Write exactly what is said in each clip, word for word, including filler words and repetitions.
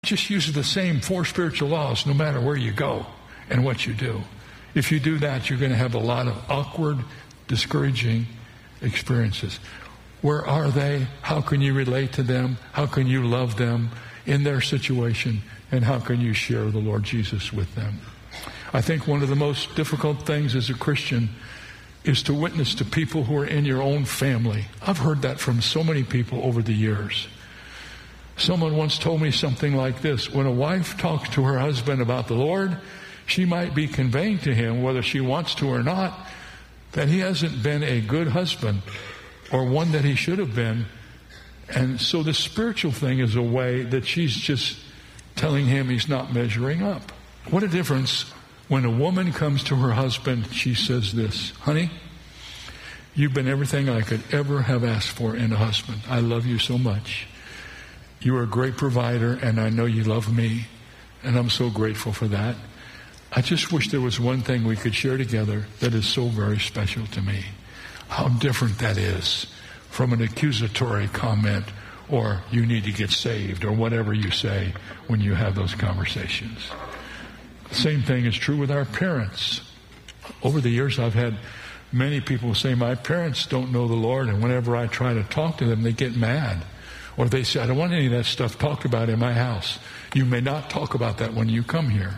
just use the same four spiritual laws no matter where you go and what you do. If you do that, you're going to have a lot of awkward, discouraging experiences. Where are they? How can you relate to them? How can you love them in their situation? And how can you share the Lord Jesus with them? I think one of the most difficult things as a Christian is to witness to people who are in your own family. I've heard that from so many people over the years. Someone once told me something like this: when a wife talks to her husband about the Lord, she might be conveying to him, whether she wants to or not, that he hasn't been a good husband or one that he should have been. And so the spiritual thing is a way that she's just telling him he's not measuring up. What a difference when a woman comes to her husband, she says this: honey, you've been everything I could ever have asked for in a husband. I love you so much. You are a great provider, and I know you love me, and I'm so grateful for that. I just wish there was one thing we could share together that is so very special to me. How different that is from an accusatory comment, or you need to get saved, or whatever you say when you have those conversations. The same thing is true with our parents. Over the years, I've had many people say, my parents don't know the Lord, and whenever I try to talk to them, they get mad. Or they say, I don't want any of that stuff talked about in my house. You may not talk about that when you come here.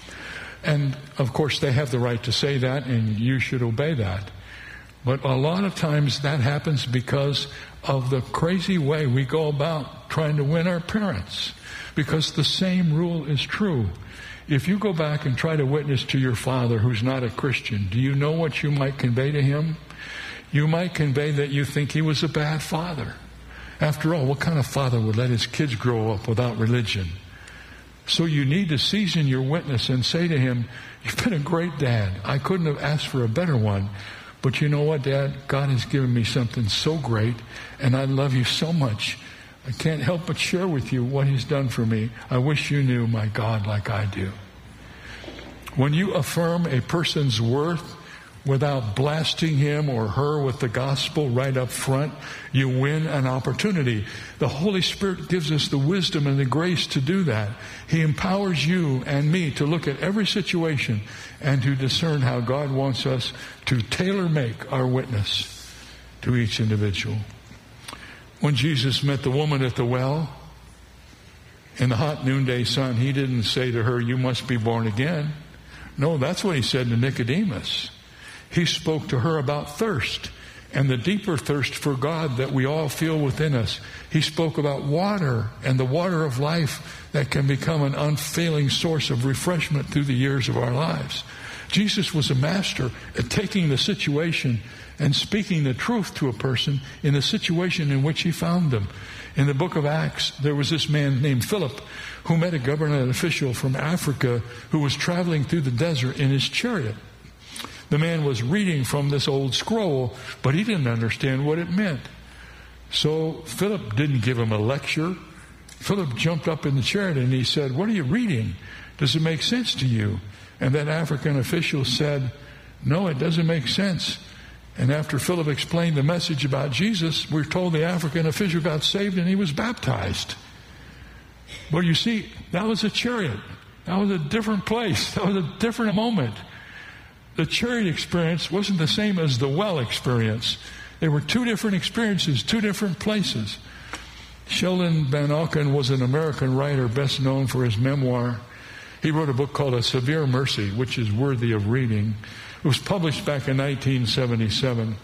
And, of course, they have the right to say that, and you should obey that. But a lot of times that happens because of the crazy way we go about trying to win our parents. Because the same rule is true. If you go back and try to witness to your father who's not a Christian, do you know what you might convey to him? You might convey that you think he was a bad father. After all, what kind of father would let his kids grow up without religion? So you need to season your witness and say to him, you've been a great dad. I couldn't have asked for a better one. But you know what, Dad? God has given me something so great, and I love you so much. I can't help but share with you what he's done for me. I wish you knew my God like I do. When you affirm a person's worth without blasting him or her with the gospel right up front, you win an opportunity. The Holy Spirit gives us the wisdom and the grace to do that. He empowers you and me to look at every situation and to discern how God wants us to tailor-make our witness to each individual. When Jesus met the woman at the well in the hot noonday sun, he didn't say to her, you must be born again. No, that's what he said to Nicodemus. He spoke to her about thirst and the deeper thirst for God that we all feel within us. He spoke about water and the water of life that can become an unfailing source of refreshment through the years of our lives. Jesus was a master at taking the situation and speaking the truth to a person in the situation in which he found them. In the book of Acts, there was this man named Philip who met a government official from Africa who was traveling through the desert in his chariot. The man was reading from this old scroll, but he didn't understand what it meant. So Philip didn't give him a lecture. Philip jumped up in the chariot and he said, what are you reading? Does it make sense to you? And that African official said, no, it doesn't make sense. And after Philip explained the message about Jesus, we're told the African official got saved and he was baptized. Well, you see, that was a chariot. That was a different place. That was a different moment. The chariot experience wasn't the same as the well experience. They were two different experiences, two different places. Sheldon Van Auken was an American writer best known for his memoir. He wrote a book called A Severe Mercy, which is worthy of reading. It was published back in nineteen seventy-seven.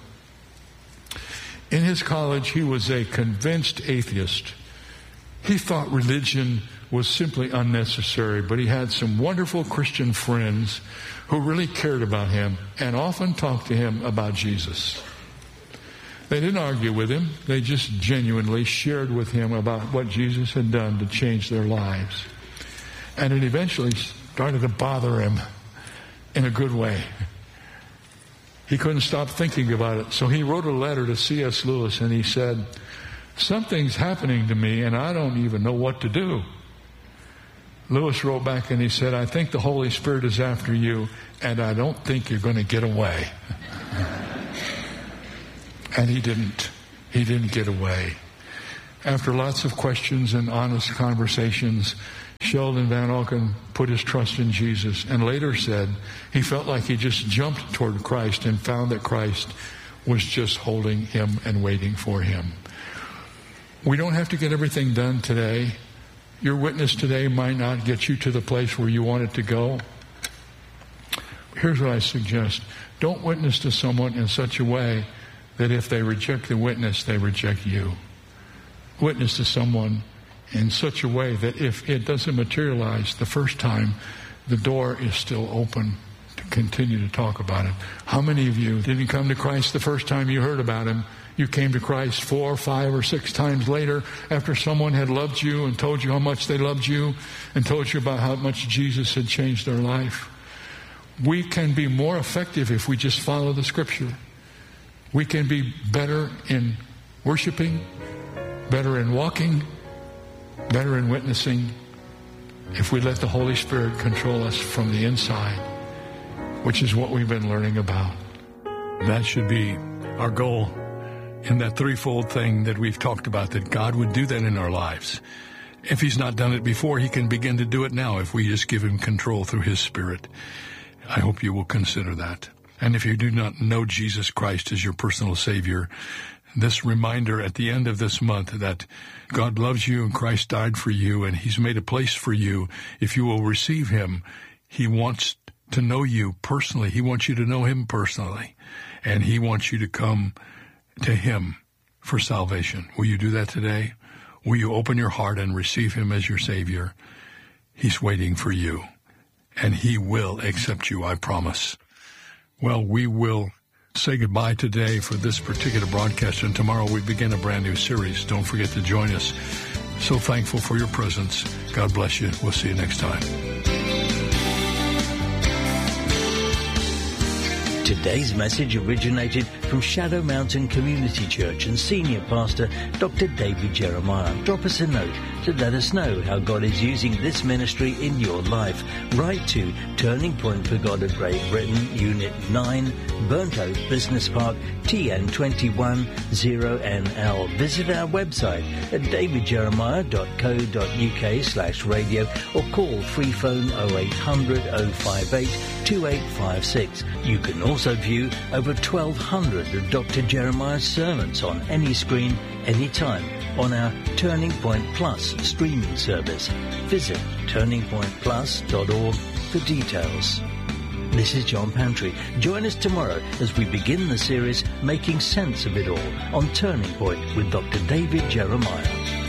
In his college, he was a convinced atheist. He thought religion was simply unnecessary, but he had some wonderful Christian friends who really cared about him and often talked to him about Jesus. They didn't argue with him. They just genuinely shared with him about what Jesus had done to change their lives. And it eventually started to bother him in a good way. He couldn't stop thinking about it. So he wrote a letter to C S Lewis and he said, something's happening to me and I don't even know what to do. Lewis wrote back and he said, I think the Holy Spirit is after you and I don't think you're going to get away. And he didn't. He didn't get away. After lots of questions and honest conversations, Sheldon Van Auken put his trust in Jesus and later said he felt like he just jumped toward Christ and found that Christ was just holding him and waiting for him. We don't have to get everything done today. Your witness today might not get you to the place where you want it to go. Here's what I suggest. Don't witness to someone in such a way that if they reject the witness, they reject you. Witness to someone in such a way that if it doesn't materialize the first time, the door is still open to continue to talk about it. How many of you didn't come to Christ the first time you heard about him? You came to Christ four, five, or six times later after someone had loved you and told you how much they loved you and told you about how much Jesus had changed their life. We can be more effective if we just follow the Scripture. We can be better in worshiping, better in walking, better in witnessing if we let the Holy Spirit control us from the inside, which is what we've been learning about. That should be our goal in that threefold thing that we've talked about, that God would do that in our lives. If he's not done it before, he can begin to do it now if we just give him control through his Spirit. I hope you will consider that. And if you do not know Jesus Christ as your personal Savior, this reminder at the end of this month that God loves you and Christ died for you and he's made a place for you. If you will receive him, he wants to know you personally. He wants you to know him personally. And he wants you to come to him for salvation. Will you do that today? Will you open your heart and receive him as your Savior? He's waiting for you. And he will accept you, I promise. Well, we will say goodbye today for this particular broadcast, and tomorrow we begin a brand new series. Don't forget to join us. So thankful for your presence. God bless you. We'll see you next time. Today's message originated from Shadow Mountain Community Church and Senior Pastor Doctor David Jeremiah. Drop us a note to let us know how God is using this ministry in your life. Write to Turning Point for God of Great Britain, Unit nine, Burnt Oak Business Park, T N two one zero N L. Visit our website at davidjeremiah.co.uk slash radio or call free phone oh eight hundred oh five eight two eight five six. You can also view over twelve hundred of Doctor Jeremiah's sermons on any screen, anytime, on our Turning Point Plus streaming service. Visit turning point plus dot org for details. This is John Pantry. Join us tomorrow as we begin the series Making Sense of It All on Turning Point with Doctor David Jeremiah.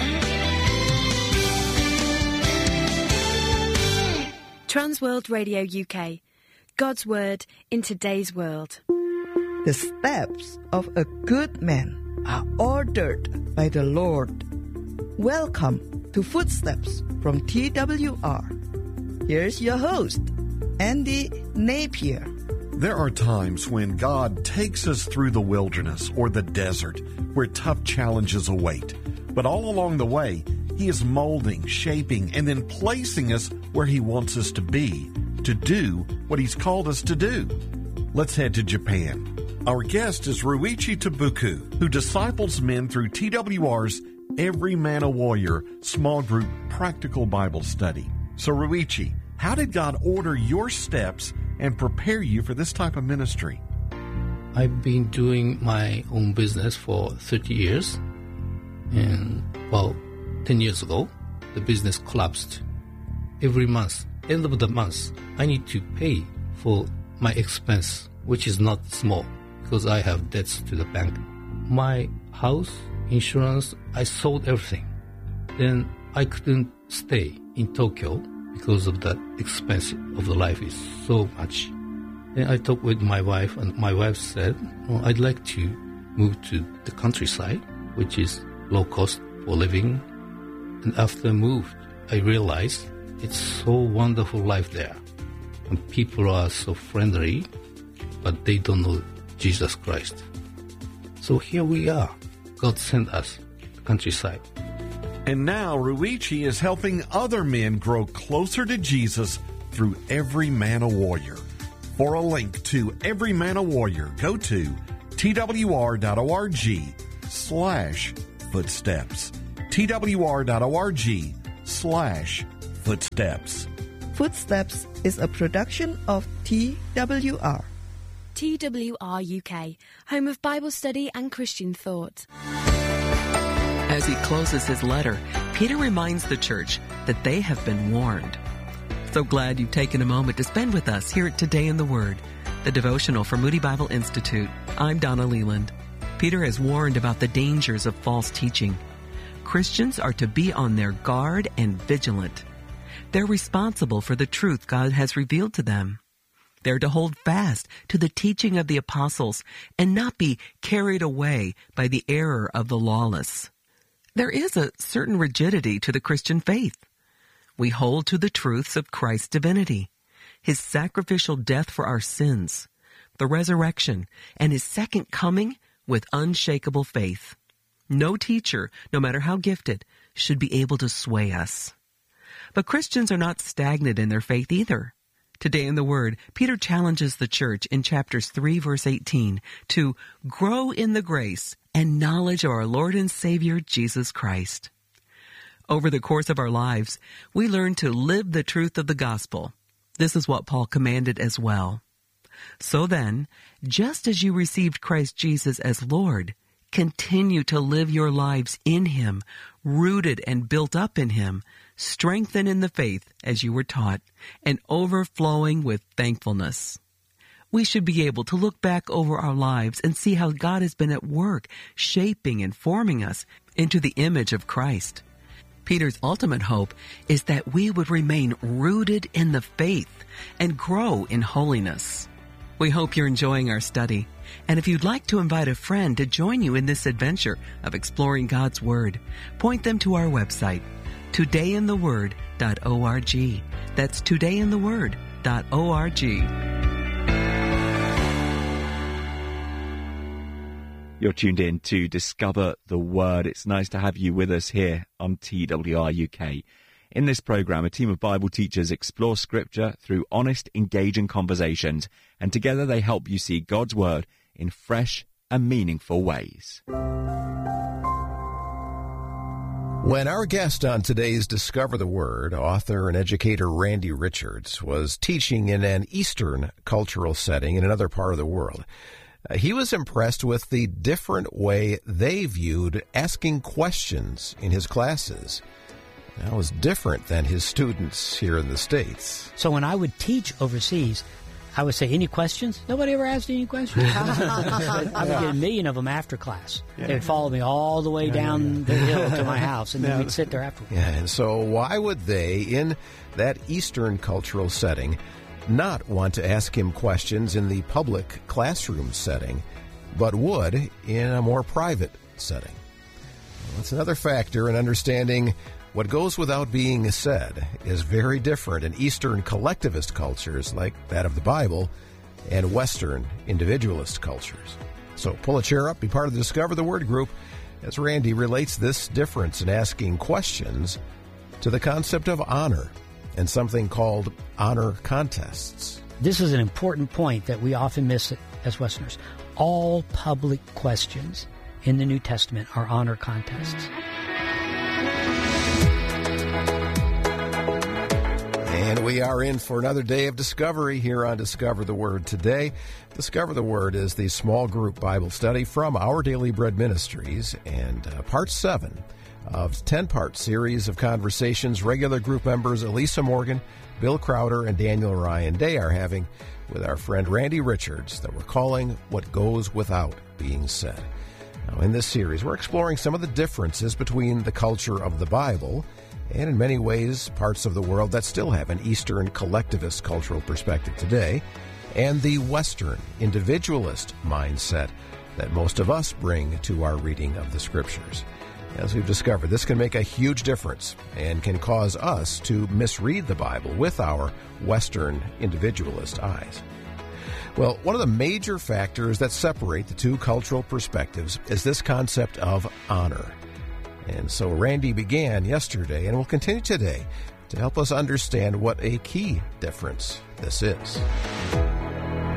Transworld Radio U K. God's Word in today's world. The steps of a good man are ordered by the Lord. Welcome to Footsteps from T W R. Here's your host, Andy Napier. There are times when God takes us through the wilderness or the desert where tough challenges await. But all along the way, He is molding, shaping, and then placing us where He wants us to be, to do what He's called us to do. Let's head to Japan. Our guest is Ruichi Tabuku, who disciples men through T W R's Every Man a Warrior small group practical Bible study. So Ruichi, how did God order your steps and prepare you for this type of ministry? I've been doing my own business for thirty years. And, well, ten years ago, the business collapsed. Every month, end of the month, I need to pay for my expense, which is not small because I have debts to the bank. My house, insurance, I sold everything. Then I couldn't stay in Tokyo because of the expense of the life is so much. Then I talked with my wife, and my wife said, well, I'd like to move to the countryside, which is low cost for living. And after I moved, I realized it's so wonderful life there. And people are so friendly, but they don't know Jesus Christ. So here we are. God sent us to the countryside. And now Ruichi is helping other men grow closer to Jesus through Every Man a Warrior. For a link to Every Man a Warrior, go to twr.org slash footsteps. twr.org slash Footsteps. Footsteps is a production of T W R. T W R U K, home of Bible study and Christian thought. As he closes his letter, Peter reminds the church that they have been warned. So glad you've taken a moment to spend with us here at Today in the Word, the devotional for Moody Bible Institute. I'm Donna Leland. Peter has warned about the dangers of false teaching. Christians are to be on their guard and vigilant. They're responsible for the truth God has revealed to them. They're to hold fast to the teaching of the apostles and not be carried away by the error of the lawless. There is a certain rigidity to the Christian faith. We hold to the truths of Christ's divinity, his sacrificial death for our sins, the resurrection, and his second coming with unshakable faith. No teacher, no matter how gifted, should be able to sway us. But Christians are not stagnant in their faith either. Today in the Word, Peter challenges the church in chapters three, verse eighteen, to grow in the grace and knowledge of our Lord and Savior, Jesus Christ. Over the course of our lives, we learn to live the truth of the gospel. This is what Paul commanded as well. So then, just as you received Christ Jesus as Lord, continue to live your lives in him, rooted and built up in him, strengthened in the faith as you were taught, and overflowing with thankfulness. We should be able to look back over our lives and see how God has been at work, shaping and forming us into the image of Christ. Peter's ultimate hope is that we would remain rooted in the faith and grow in holiness. We hope you're enjoying our study. And if you'd like to invite a friend to join you in this adventure of exploring God's Word, point them to our website, today in the word dot org. That's today in the word dot org. You're tuned in to Discover the Word. It's nice to have you with us here on T W R U K. In this program, a team of Bible teachers explore Scripture through honest, engaging conversations, and together they help you see God's Word in fresh and meaningful ways. When our guest on today's Discover the Word, author and educator Randy Richards, was teaching in an Eastern cultural setting in another part of the world, uh, he was impressed with the different way they viewed asking questions in his classes. That was different than his students here in the States. So when I would teach overseas, I would say, any questions? Nobody ever asked any questions. I would get a million of them after class. Yeah. They would follow me all the way yeah, down yeah. the hill to my house, and then yeah. we'd sit there afterwards. Yeah, and so why would they, in that Eastern cultural setting, not want to ask him questions in the public classroom setting, but would in a more private setting? Well, that's another factor in understanding what goes without being said is very different in Eastern collectivist cultures like that of the Bible and Western individualist cultures. So pull a chair up, be part of the Discover the Word group as Randy relates this difference in asking questions to the concept of honor and something called honor contests. This is an important point that we often miss as Westerners. All public questions in the New Testament are honor contests. And we are in for another day of discovery here on Discover the Word today. Discover the Word is the small group Bible study from Our Daily Bread Ministries, and uh, part seven of ten-part series of conversations regular group members Elisa Morgan, Bill Crowder, and Daniel Ryan Day are having with our friend Randy Richards that we're calling What Goes Without Being Said. Now, in this series, we're exploring some of the differences between the culture of the Bible and in many ways parts of the world that still have an Eastern collectivist cultural perspective today, and the Western individualist mindset that most of us bring to our reading of the Scriptures. As we've discovered, this can make a huge difference and can cause us to misread the Bible with our Western individualist eyes. Well, one of the major factors that separate the two cultural perspectives is this concept of honor. And so Randy began yesterday and will continue today to help us understand what a key difference this is.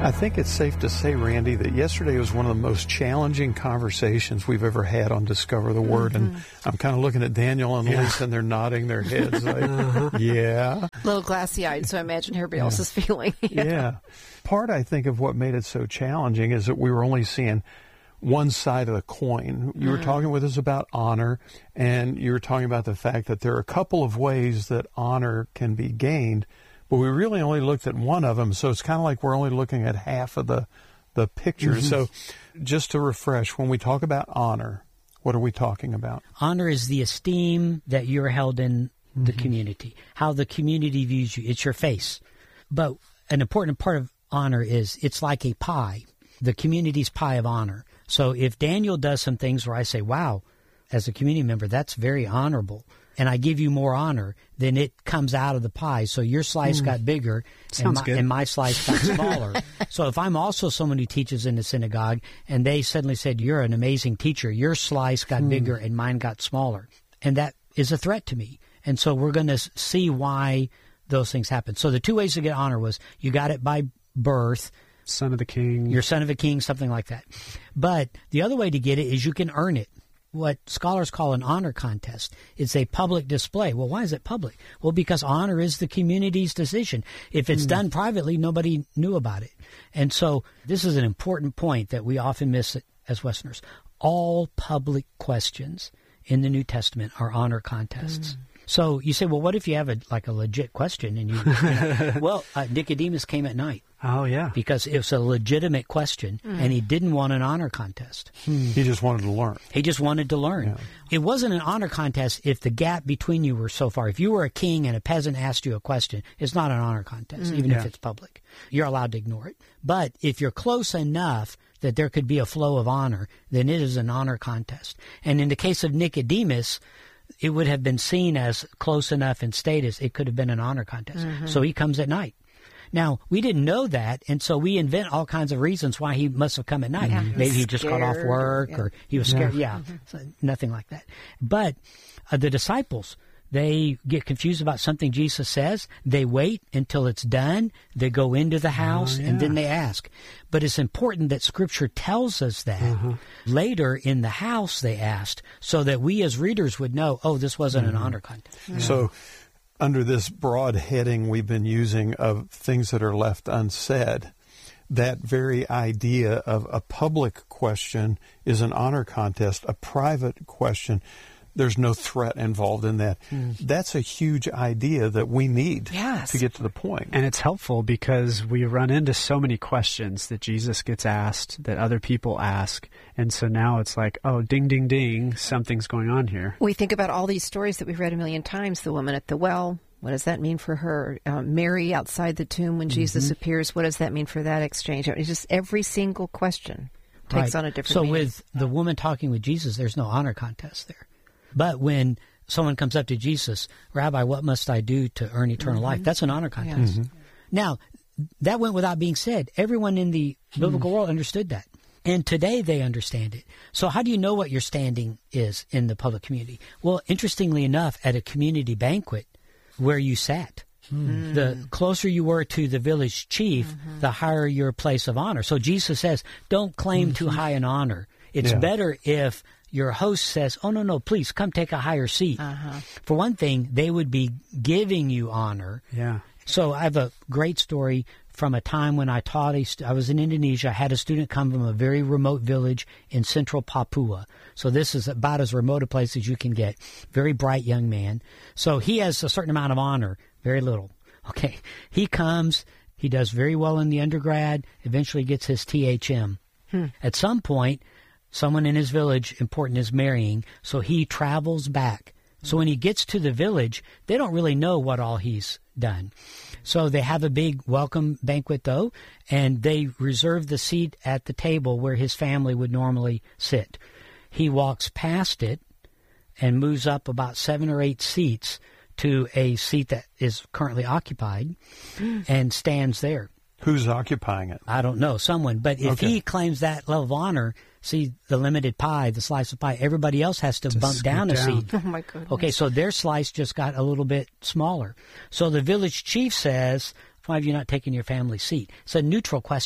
I think it's safe to say, Randy, that yesterday was one of the most challenging conversations we've ever had on Discover the Word. Mm-hmm. And I'm kind of looking at Daniel and yeah. Lisa, and they're nodding their heads like, uh-huh. yeah. A little glassy-eyed, so I imagine everybody yeah. else is feeling. yeah. yeah. Part, I think, of what made it so challenging is that we were only seeing one side of the coin. You were talking with us about honor, and you were talking about the fact that there are a couple of ways that honor can be gained, but we really only looked at one of them, so it's kind of like we're only looking at half of the, the picture. Mm-hmm. So just to refresh, when we talk about honor, what are we talking about? Honor is the esteem that you're held in the mm-hmm. community, how the community views you. It's your face. But an important part of honor is it's like a pie, the community's pie of honor. So if Daniel does some things where I say, wow, as a community member, that's very honorable, and I give you more honor, then it comes out of the pie. So your slice mm. got bigger and my, and my slice got smaller. So if I'm also someone who teaches in the synagogue and they suddenly said, you're an amazing teacher, your slice got mm. bigger and mine got smaller. And that is a threat to me. And so we're going to see why those things happen. So the two ways to get honor was you got it by birth. Son of the king. You're son of a king, something like that. But the other way to get it is you can earn it. What scholars call an honor contest. It's a public display. Well, why is it public? Well, because honor is the community's decision. If it's mm. done privately, nobody knew about it. And so this is an important point that we often miss as Westerners. All public questions in the New Testament are honor contests. Mm. So you say, well, what if you have a like a legit question? And you, you know, well, uh, Nicodemus came at night. Oh, yeah. Because it was a legitimate question, mm. and he didn't want an honor contest. Hmm. He just wanted to learn. He just wanted to learn. Yeah. It wasn't an honor contest if the gap between you were so far. If you were a king and a peasant asked you a question, it's not an honor contest, mm. even yeah. if it's public. You're allowed to ignore it. But if you're close enough that there could be a flow of honor, then it is an honor contest. And in the case of Nicodemus, it would have been seen as close enough in status, it could have been an honor contest. Mm-hmm. So he comes at night. Now, we didn't know that, and so we invent all kinds of reasons why he must have come at night. Yeah, Maybe he just got off work, yeah. or he was scared. Yeah, yeah. Mm-hmm. So nothing like that. But uh, the disciples, they get confused about something Jesus says. They wait until it's done. They go into the house, oh, yeah. and then they ask. But it's important that Scripture tells us that. Uh-huh. Later in the house they asked, so that we as readers would know, oh, this wasn't mm-hmm. an honor contest. Yeah. So under this broad heading we've been using of things that are left unsaid, that very idea of a public question is an honor contest, a private question, there's no threat involved in that. Mm. That's a huge idea that we need yes. to get to the point. And it's helpful because we run into so many questions that Jesus gets asked, that other people ask. And so now it's like, oh, ding, ding, ding, something's going on here. We think about all these stories that we've read a million times. The woman at the well, what does that mean for her? Uh, Mary outside the tomb when mm-hmm. Jesus appears, what does that mean for that exchange? It's just every single question takes right. on a different so meaning. With the woman talking with Jesus, there's no honor contest there. But when someone comes up to Jesus, Rabbi, what must I do to earn eternal mm-hmm. life? That's an honor contest. Yes. Mm-hmm. Now, that went without being said. Everyone in the biblical mm. world understood that. And today they understand it. So how do you know what your standing is in the public community? Well, interestingly enough, at a community banquet where you sat, mm. the closer you were to the village chief, mm-hmm. the higher your place of honor. So Jesus says, don't claim mm-hmm. too high an honor. It's yeah. better if your host says, oh, no, no, please come take a higher seat. Uh-huh. For one thing, they would be giving you honor. Yeah. So I have a great story from a time when I taught. A st- I was in Indonesia. I had a student come from a very remote village in central Papua. So this is about as remote a place as you can get. Very bright young man. So he has a certain amount of honor, very little. Okay. He comes. He does very well in the undergrad, eventually gets his T H M. Hmm. At some point, someone in his village important is marrying, so he travels back. So when he gets to the village, they don't really know what all he's done. So they have a big welcome banquet, though, and they reserve the seat at the table where his family would normally sit. He walks past it and moves up about seven or eight seats to a seat that is currently occupied and stands there. Who's occupying it? I don't know, someone. But if okay. he claims that level of honor, see the limited pie, the slice of pie, everybody else has to, to bump down a down. seat. Oh, my goodness. Okay, so their slice just got a little bit smaller. So the village chief says, why have you not taken your family seat? It's a neutral question.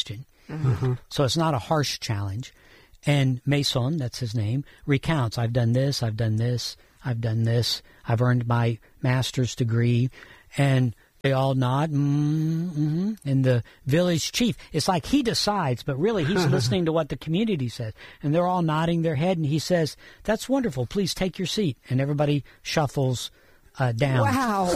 Mm-hmm. So it's not a harsh challenge. And Mason, that's his name, recounts, I've done this, I've done this, I've done this, I've earned my master's degree. And they all nod, mm-hmm. And the village chief, it's like he decides, but really he's listening to what the community says. And they're all nodding their head, and he says, that's wonderful, please take your seat. And everybody shuffles uh, down. Wow.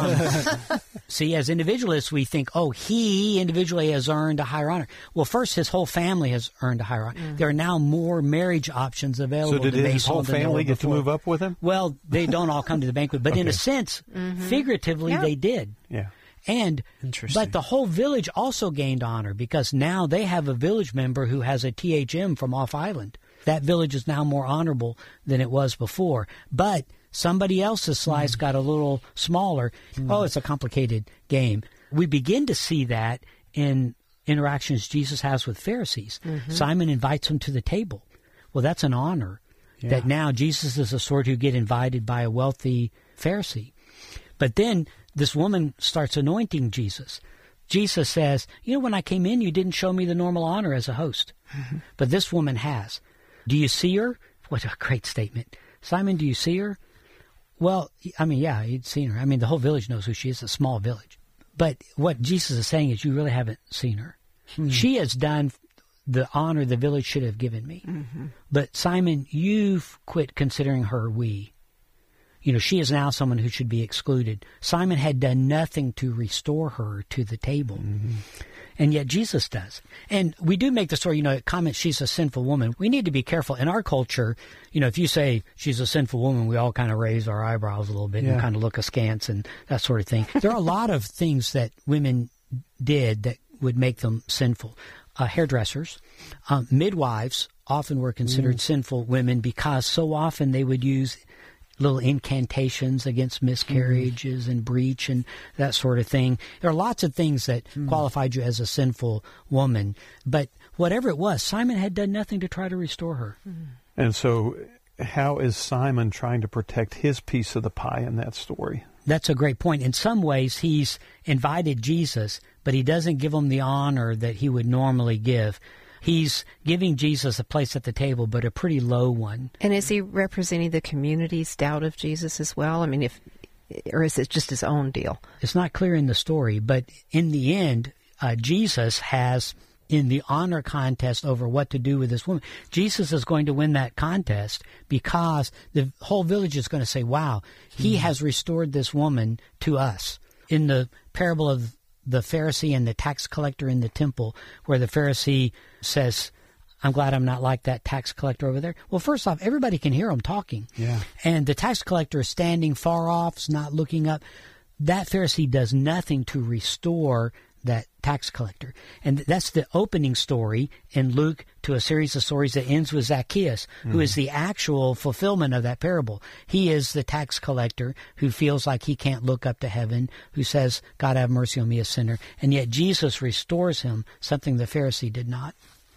Um, see, as individualists, we think, oh, he individually has earned a higher honor. Well, first, his whole family has earned a higher honor. Mm. There are now more marriage options available. So did to his whole family get to move up with him? Well, they don't all come to the banquet, but okay. in a sense, mm-hmm. figuratively, yeah. they did. Yeah. And but the whole village also gained honor because now they have a village member who has a T H M from off island. That village is now more honorable than it was before. But somebody else's slice mm. got a little smaller. Mm. Oh, it's a complicated game. We begin to see that in interactions Jesus has with Pharisees. Mm-hmm. Simon invites him to the table. Well, that's an honor. Yeah. That now Jesus is a sort who get invited by a wealthy Pharisee. But then this woman starts anointing Jesus. Jesus says, you know, when I came in, you didn't show me the normal honor as a host. Mm-hmm. But this woman has. Do you see her? What a great statement. Simon, do you see her? Well, I mean, yeah, he'd seen her. I mean, the whole village knows who she is, a small village. But what Jesus is saying is you really haven't seen her. Mm-hmm. She has done the honor the village should have given me. Mm-hmm. But Simon, you've quit considering her we. You know, she is now someone who should be excluded. Simon had done nothing to restore her to the table. Mm-hmm. And yet Jesus does. And we do make the story, you know, it comments she's a sinful woman. We need to be careful. In our culture, you know, if you say she's a sinful woman, we all kind of raise our eyebrows a little bit yeah. and kind of look askance and that sort of thing. There are a lot of things that women did that would make them sinful. Uh, hairdressers, um, midwives often were considered mm. sinful women because so often they would use little incantations against miscarriages mm. and breach and that sort of thing. There are lots of things that mm. qualified you as a sinful woman. But whatever it was, Simon had done nothing to try to restore her. Mm. And so how is Simon trying to protect his piece of the pie in that story? That's a great point. In some ways, he's invited Jesus, but he doesn't give him the honor that he would normally give. He's giving Jesus a place at the table, but a pretty low one. And is he representing the community's doubt of Jesus as well? I mean, if or is it just his own deal? It's not clear in the story, but in the end, uh, Jesus has, in the honor contest over what to do with this woman, Jesus is going to win that contest because the whole village is going to say, wow, he mm. has restored this woman to us. In the parable of the Pharisee and the tax collector in the temple, where the Pharisee says, I'm glad I'm not like that tax collector over there. Well, first off, everybody can hear him talking. Yeah. And the tax collector is standing far off, is not looking up. That Pharisee does nothing to restore that tax collector. And that's the opening story in Luke to a series of stories that ends with Zacchaeus, mm. who is the actual fulfillment of that parable. He is the tax collector who feels like he can't look up to heaven, who says, God have mercy on me, a sinner. And yet Jesus restores him, something the Pharisee did not.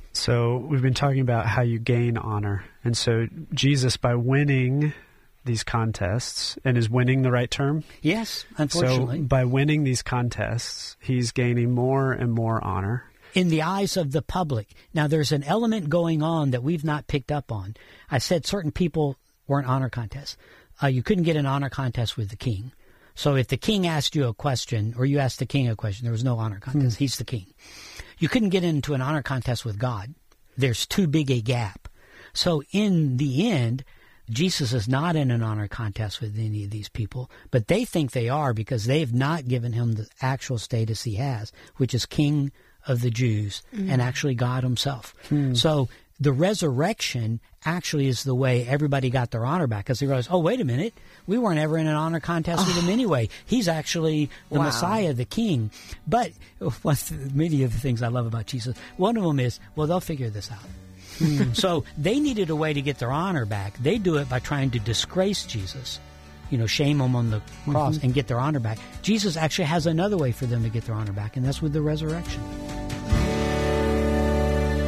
So we've been talking about how you gain honor. And so Jesus, by winning these contests, and is winning the right term? Yes, unfortunately. So by winning these contests, he's gaining more and more honor. In the eyes of the public. Now, there's an element going on that we've not picked up on. I said certain people weren't honor contests. Uh, you couldn't get an honor contest with the king. So if the king asked you a question, or you asked the king a question, there was no honor contest. Hmm. He's the king. You couldn't get into an honor contest with God. There's too big a gap. So in the end, Jesus is not in an honor contest with any of these people, but they think they are because they've not given him the actual status he has, which is King of the Jews mm. and actually God himself. Mm. So the resurrection actually is the way everybody got their honor back, because they realized, oh, wait a minute, we weren't ever in an honor contest oh. with him anyway. He's actually the wow. Messiah, the King. But one many of the things I love about Jesus, one of them is, well, they'll figure this out. Mm. So they needed a way to get their honor back. They do it by trying to disgrace Jesus, you know, shame him on the cross mm-hmm. and get their honor back. Jesus actually has another way for them to get their honor back, and that's with the resurrection.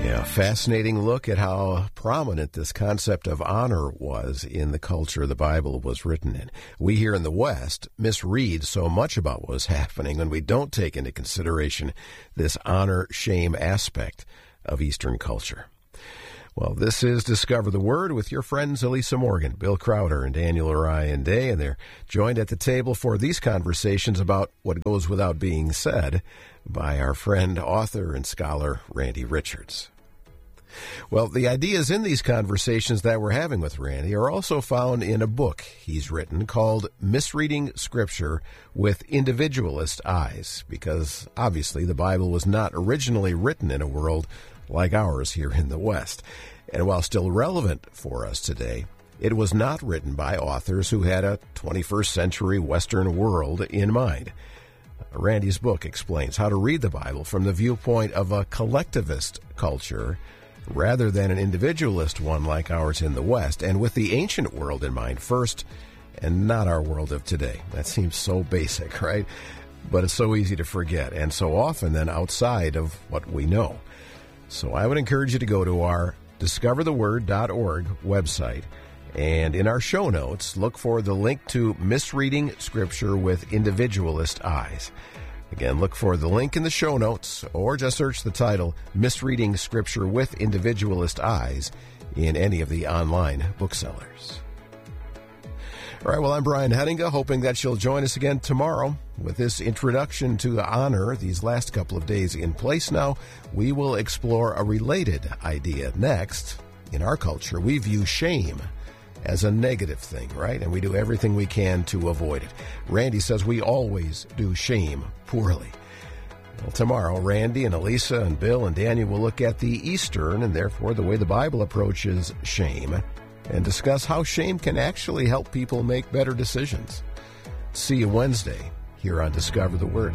Yeah, fascinating look at how prominent this concept of honor was in the culture the Bible was written in. We here in the West misread so much about what was happening when we don't take into consideration this honor-shame aspect of Eastern culture. Well, this is Discover the Word with your friends Elisa Morgan, Bill Crowder, and Daniel Orion Day, and they're joined at the table for these conversations about what goes without being said by our friend, author, and scholar Randy Richards. Well, the ideas in these conversations that we're having with Randy are also found in a book he's written called Misreading Scripture with Individualist Eyes, because obviously the Bible was not originally written in a world like ours here in the West. And while still relevant for us today, it was not written by authors who had a twenty-first century Western world in mind. Randy's book explains how to read the Bible from the viewpoint of a collectivist culture rather than an individualist one like ours in the West, and with the ancient world in mind first, and not our world of today. That seems so basic, right? But it's so easy to forget, and so often then outside of what we know. So I would encourage you to go to our discover the word dot org website, and in our show notes, look for the link to Misreading Scripture with Individualist Eyes. Again, look for the link in the show notes, or just search the title, Misreading Scripture with Individualist Eyes, in any of the online booksellers. All right, well, I'm Brian Hettinga, hoping that you'll join us again tomorrow. With this introduction to honor, these last couple of days in place now, we will explore a related idea. Next, in our culture, we view shame as a negative thing, right? And we do everything we can to avoid it. Randy says we always do shame poorly. Well, tomorrow, Randy and Elisa and Bill and Daniel will look at the Eastern, and therefore the way the Bible approaches shame, and discuss how shame can actually help people make better decisions. See you Wednesday here on Discover the Word.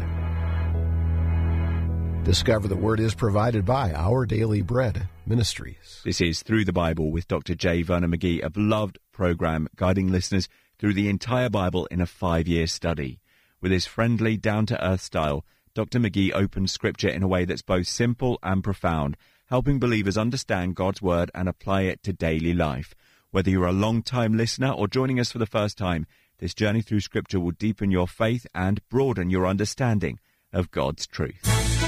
Discover the Word is provided by Our Daily Bread Ministries. This is Through the Bible with Doctor J. Vernon McGee, a beloved program guiding listeners through the entire Bible in a five-year study. With his friendly, down-to-earth style, Doctor McGee opens Scripture in a way that's both simple and profound, helping believers understand God's Word and apply it to daily life. Whether you're a long-time listener or joining us for the first time, this journey through Scripture will deepen your faith and broaden your understanding of God's truth.